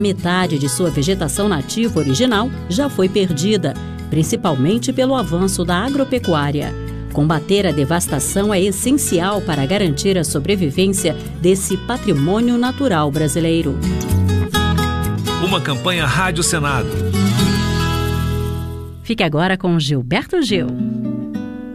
Metade de sua vegetação nativa original já foi perdida, principalmente pelo avanço da agropecuária. Combater a devastação é essencial para garantir a sobrevivência desse patrimônio natural brasileiro. Uma campanha Rádio Senado. Fique agora com Gilberto Gil.